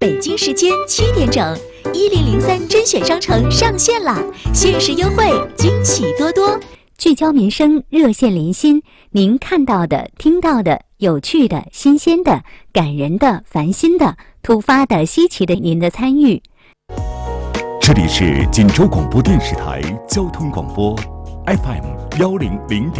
北京时间7点整，1003甄选商城上线啦！限时优惠，惊喜多多。聚焦民生，热线连心，您看到的、听到的、有趣的、新鲜的、感人的、烦心的、突发的、稀奇的，您的参与。 这里是锦州广播电视台交通广播 FM100.9。